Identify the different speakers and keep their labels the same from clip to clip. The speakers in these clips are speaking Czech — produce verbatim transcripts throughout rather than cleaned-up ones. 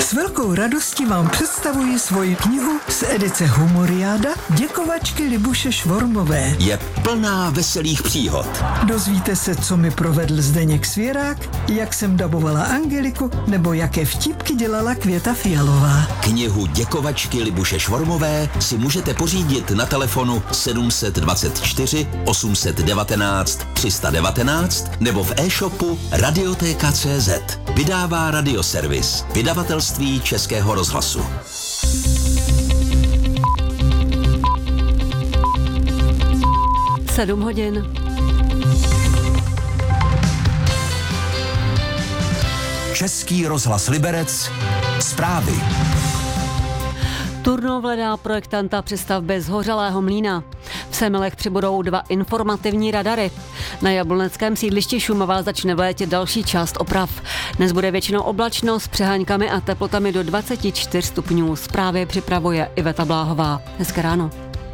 Speaker 1: S velkou radostí vám představuji svoji knihu z edice Humoriáda Děkovačky Libuše Švormové.
Speaker 2: Je plná veselých příhod.
Speaker 1: Dozvíte se, co mi provedl Zdeněk Svěrák, jak jsem dabovala Angeliku, nebo jaké vtipky dělala Květa Fialová.
Speaker 2: Knihu Děkovačky Libuše Švormové si můžete pořídit na telefonu sedm dvacet čtyři osm devatenáct tři sta devatenáct nebo v e-shopu radiotéka tečka cé zet. Vydává Radioservis, vydavatelství Českého rozhlasu.
Speaker 3: Sedm hodin.
Speaker 2: Český rozhlas Liberec. Zprávy.
Speaker 3: Turnov hledá projektanta přestavby zhořelého mlýna. V Semilech přibudou dva informativní radary. Na jabloneckém sídlišti Šumava začne v létě další část oprav. Dnes bude většinou oblačno s přeháňkami a teplotami do dvacet čtyři stupňů. Zprávy připravuje Iveta Bláhová. Hezké ráno.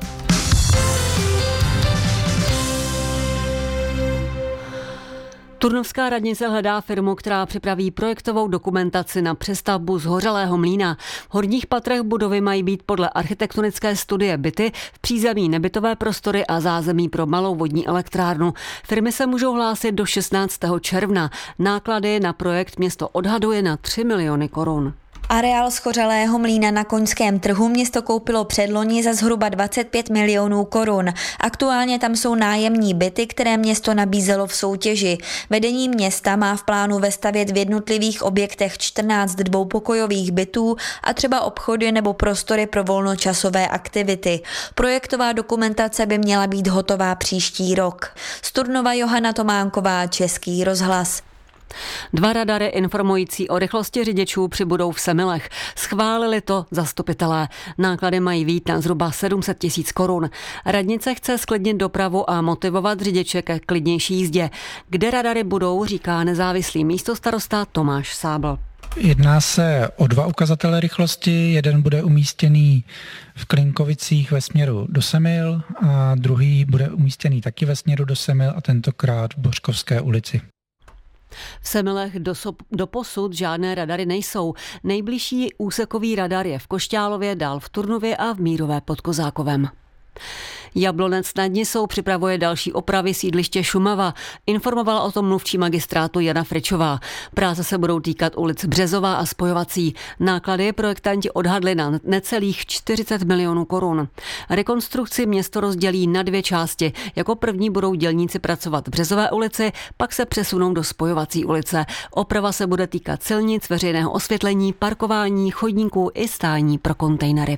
Speaker 3: Turnovská radnice hledá firmu, která připraví projektovou dokumentaci na přestavbu zhořelého mlýna. V horních patrech budovy mají být podle architektonické studie byty, v přízemí nebytové prostory a zázemí pro malou vodní elektrárnu. Firmy se můžou hlásit do šestnáctého června. Náklady na projekt město odhaduje na tři miliony korun.
Speaker 4: Areál schořelého mlýna na Koňském trhu město koupilo předloni za zhruba dvacet pět milionů korun. Aktuálně tam jsou nájemní byty, které město nabízelo v soutěži. Vedení města má v plánu vestavět v jednotlivých objektech čtrnáct dvoupokojových bytů a třeba obchody nebo prostory pro volnočasové aktivity. Projektová dokumentace by měla být hotová příští rok. Z Turnova Johana Tománková, Český rozhlas.
Speaker 3: Dva radary informující o rychlosti řidičů přibudou v Semilech. Schválili to zastupitelé. Náklady mají být na zhruba sedm set tisíc korun. Radnice chce zklidnit dopravu a motivovat řidiče ke klidnější jízdě. Kde radary budou, říká nezávislý místostarosta Tomáš Sábl.
Speaker 5: Jedná se o dva ukazatele rychlosti. Jeden bude umístěný v Klinkovicích ve směru do Semil a druhý bude umístěný taky ve směru do Semil a tentokrát v Bořkovské ulici.
Speaker 3: V Semilech doposud žádné radary nejsou. Nejbližší úsekový radar je v Košťálově, dál v Turnově a v Mírové pod Kozákovem. Jablonec nad Nisou připravuje další opravy sídliště Šumava. Informovala o tom mluvčí magistrátu Jana Fričová. Práce se budou týkat ulic Březová a Spojovací. Náklady projektanti odhadli na necelých čtyřicet milionů korun. Rekonstrukci město rozdělí na dvě části. Jako první budou dělníci pracovat v Březové ulici, pak se přesunou do Spojovací ulice. Oprava se bude týkat silnic, veřejného osvětlení, parkování, chodníků i stání pro kontejnery.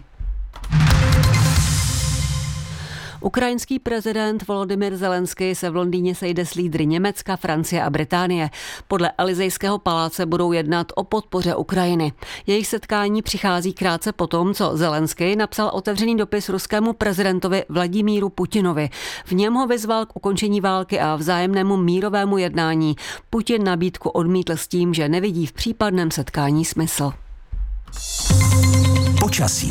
Speaker 3: Ukrajinský prezident Volodymyr Zelenský se v Londýně sejde s lídry Německa, Francie a Británie. Podle Elysejského paláce budou jednat o podpoře Ukrajiny. Jejich setkání přichází krátce potom, co Zelenský napsal otevřený dopis ruskému prezidentovi Vladimíru Putinovi. V něm ho vyzval k ukončení války a vzájemnému mírovému jednání. Putin nabídku odmítl s tím, že nevidí v případném setkání smysl.
Speaker 2: Počasí.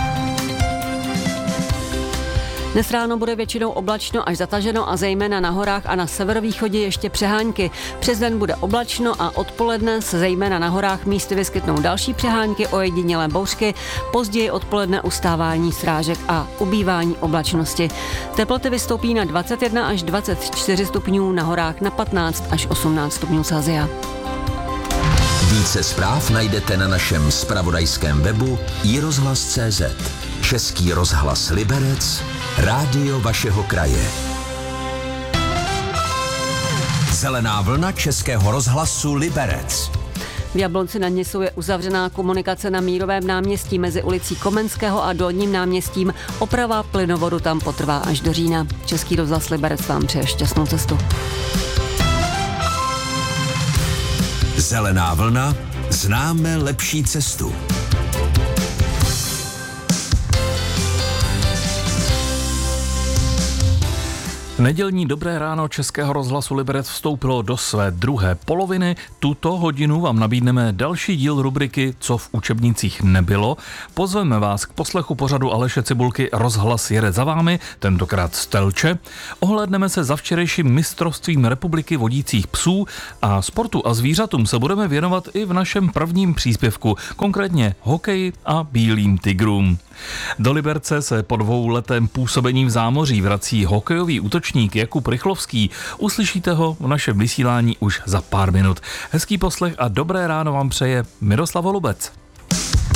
Speaker 3: Dnes ráno bude většinou oblačno až zataženo a zejména na horách a na severovýchodě ještě přehánky. Přes den bude oblačno a odpoledne se zejména na horách místy vyskytnou další přehánky, ojedinělé bouřky, později odpoledne ustávání srážek a ubývání oblačnosti. Teploty vystoupí na dvacet jedna až dvacet čtyři stupňů, na horách na patnáct až osmnáct stupňů Celsia.
Speaker 2: Více zpráv najdete na našem zpravodajském webu i rozhlas tečka cé zet. Český rozhlas Liberec, rádio vašeho kraje. Zelená vlna Českého rozhlasu Liberec.
Speaker 3: V Jablonci nad Nisou je uzavřená komunikace na Mírovém náměstí mezi ulicí Komenského a Dolním náměstím. Oprava plynovodu tam potrvá až do října. Český rozhlas Liberec vám přeje šťastnou cestu.
Speaker 2: Zelená vlna, známe lepší cestu.
Speaker 6: Nedělní Dobré ráno Českého rozhlasu Liberec vstoupilo do své druhé poloviny. Tuto hodinu vám nabídneme další díl rubriky Co v učebnicích nebylo. Pozveme vás k poslechu pořadu Aleše Cibulky Rozhlas jede za vámi, tentokrát z Telče. Ohlédneme se za včerejším mistrovstvím republiky vodících psů a sportu a zvířatům se budeme věnovat i v našem prvním příspěvku, konkrétně hokeji a bílým tigrům. Do Liberce se po dvouletém působení v zámoří vrací hokejový útočník Jakub Rychlovský. Uslyšíte ho v našem vysílání už za pár minut. Hezký poslech a dobré ráno vám přeje Miroslav Holubec.